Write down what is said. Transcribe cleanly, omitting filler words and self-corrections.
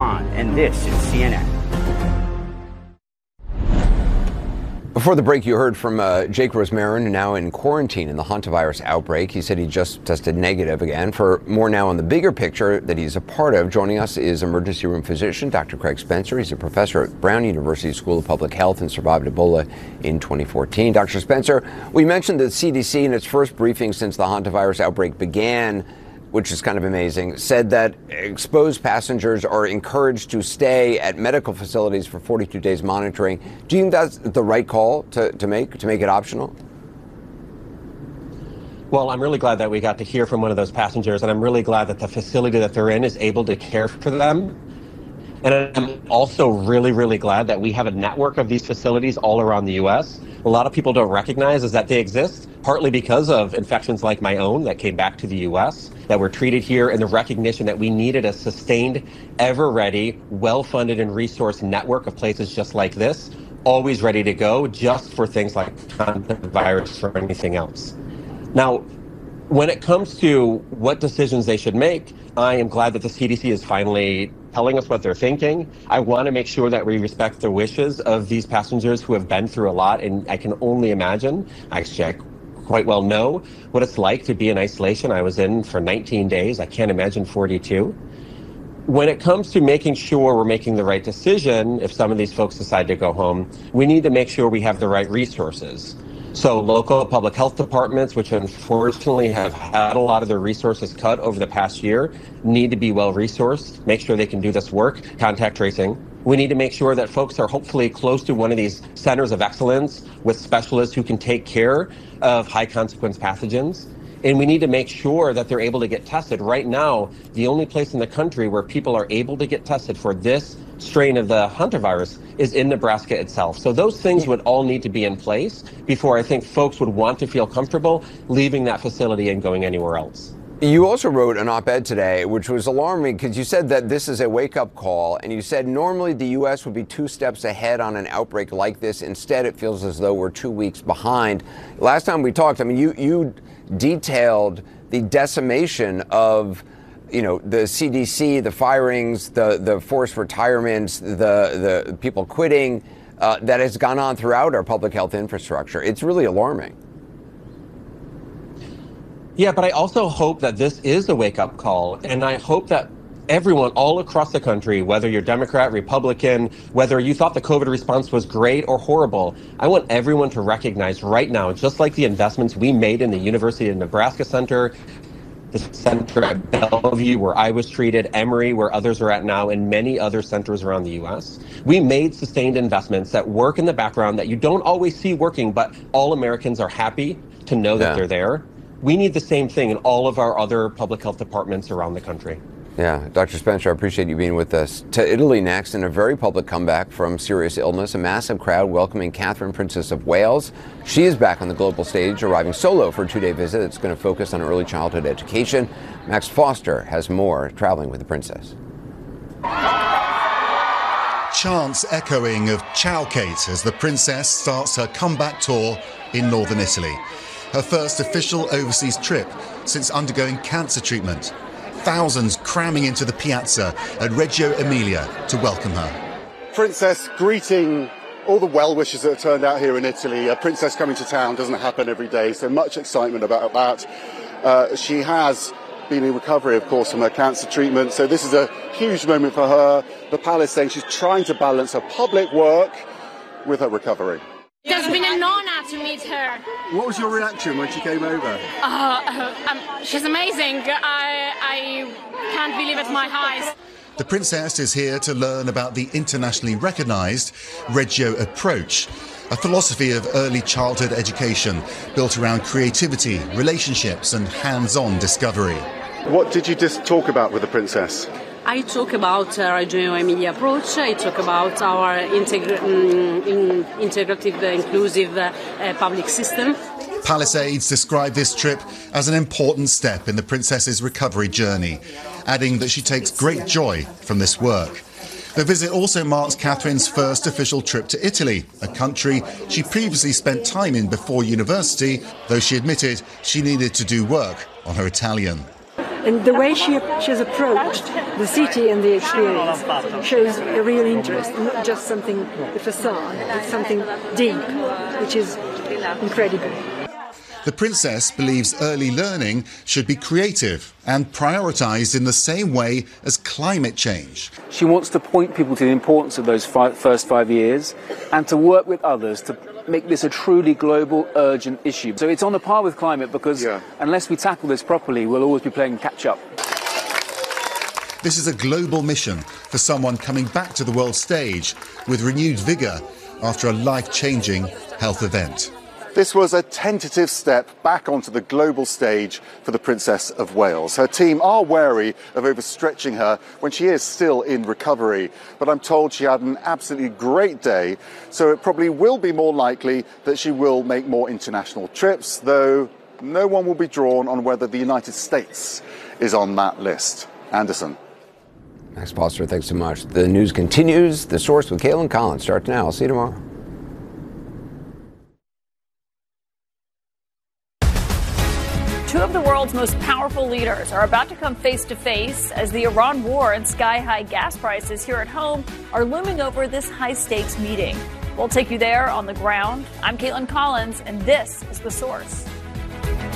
And this is CNN. Before the break, you heard from Jake Rosmarin, now in quarantine in the hantavirus outbreak. He said he just tested negative again. For more now on the bigger picture that he's a part of, joining us is emergency room physician Dr. Craig Spencer. He's a professor at Brown University School of Public Health and survived Ebola in 2014. Dr. Spencer, we mentioned the CDC in its first briefing since the hantavirus outbreak began, which is kind of amazing, said that exposed passengers are encouraged to stay at medical facilities for 42 days monitoring. Do you think that's the right call to make it optional? Well, I'm really glad that we got to hear from one of those passengers, and I'm really glad that the facility that they're in is able to care for them. And I'm also really, really glad that we have a network of these facilities all around the U.S. A lot of people don't recognize is that they exist, partly because of infections like my own that came back to the U.S., that were treated here, and the recognition that we needed a sustained, ever-ready, well-funded and resourced network of places just like this, always ready to go, just for things like hantavirus or anything else. Now, when it comes to what decisions they should make, I am glad that the CDC is finally telling us what they're thinking. I want to make sure that we respect the wishes of these passengers who have been through a lot, and I can only imagine, actually I quite well know what it's like to be in isolation. I was in for 19 days. I can't imagine 42. When it comes to making sure we're making the right decision, if some of these folks decide to go home, we need to make sure we have the right resources. So local public health departments, which unfortunately have had a lot of their resources cut over the past year, need to be well resourced, make sure they can do this work, contact tracing. We need to make sure that folks are hopefully close to one of these centers of excellence with specialists who can take care of high consequence pathogens. And we need to make sure that they're able to get tested. Right now, the only place in the country where people are able to get tested for this strain of the hantavirus is in Nebraska itself. So those things would all need to be in place before I think folks would want to feel comfortable leaving that facility and going anywhere else. You also wrote an op-ed today, which was alarming because you said that this is a wake-up call, and you said normally the U.S. would be 2 steps ahead on an outbreak like this. Instead, it feels as though we're 2 weeks behind. Last time we talked, I mean, you detailed the decimation of, you know, the CDC, the firings, the forced retirements, the people quitting that has gone on throughout our public health infrastructure. It's really alarming. Yeah, but I also hope that this is a wake-up call, and I hope that everyone all across the country, whether you're Democrat, Republican, whether you thought the COVID response was great or horrible, I want everyone to recognize right now, just like the investments we made in the University of Nebraska Center, the center at Bellevue where I was treated, Emory where others are at now, and many other centers around the U.S. We made sustained investments that work in the background that you don't always see working, but all Americans are happy to know that they're there. We need the same thing in all of our other public health departments around the country. Yeah, Dr. Spencer, I appreciate you being with us. To Italy next, in a very public comeback from serious illness, a massive crowd welcoming Catherine, Princess of Wales. She is back on the global stage, arriving solo for a 2-day visit that's going to focus on early childhood education. Max Foster has more, traveling with the princess. Chants echoing of Ciao Kate as the princess starts her comeback tour in northern Italy. Her first official overseas trip since undergoing cancer treatment. Thousands cramming into the piazza at Reggio Emilia to welcome her. Princess greeting all the well-wishers that have turned out here in Italy. A princess coming to town doesn't happen every day, so much excitement about that. She has been in recovery, of course, from her cancer treatment, so this is a huge moment for her. The palace saying she's trying to balance her public work with her recovery. It has been an honor to meet her. What was your reaction when she came over? She's amazing. I can't believe it, my eyes. The princess is here to learn about the internationally recognised Reggio approach, a philosophy of early childhood education built around creativity, relationships and hands-on discovery. What did you just talk about with the princess? I talk about Reggio Emilia approach. I talk about our integrative, inclusive public system. Palace aides describe this trip as an important step in the princess's recovery journey, adding that she takes great joy from this work. The visit also marks Catherine's first official trip to Italy, a country she previously spent time in before university, though she admitted she needed to do work on her Italian. And the way she has approached the city and the experience shows a real interest, not just something, the facade, it's something deep, which is incredible. The Princess believes early learning should be creative and prioritised in the same way as climate change. She wants to point people to the importance of those first 5 years and to work with others to make this a truly global, urgent issue. So it's on a par with climate because unless we tackle this properly, we'll always be playing catch-up. This is a global mission for someone coming back to the world stage with renewed vigour after a life-changing health event. This was a tentative step back onto the global stage for the Princess of Wales. Her team are wary of overstretching her when she is still in recovery. But I'm told she had an absolutely great day, so it probably will be more likely that she will make more international trips, though no one will be drawn on whether the United States is on that list. Anderson. Max Foster, thanks so much. The news continues. The Source with Kaitlan Collins starts now. I'll see you tomorrow. Two of the world's most powerful leaders are about to come face to face as the Iran war and sky-high gas prices here at home are looming over this high-stakes meeting. We'll take you there on the ground. I'm Kaitlan Collins, and this is The Source.